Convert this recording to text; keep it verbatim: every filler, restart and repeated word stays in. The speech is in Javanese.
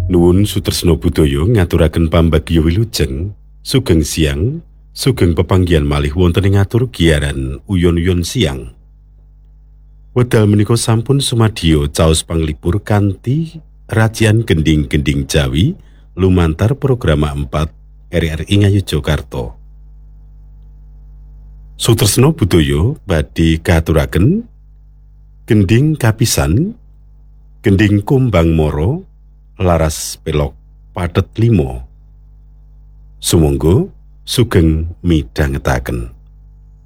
Nuwun Sutresna Budaya ngaturaken pambagya wilujeng, sugeng siang, sugeng pepanggihan malih wonten ing ngatur giaran uyon-uyon siang. Wedal menika sampun sumadyo caos panglipur kanthi racian gending-gending Jawi lumantar program empat R R I Ngayogyakarta. Sutresna Budaya badhe katuraken gending kapisan, gending kumbang moro, laras pelok padet limo. Sumangga sugeng midhangetaken.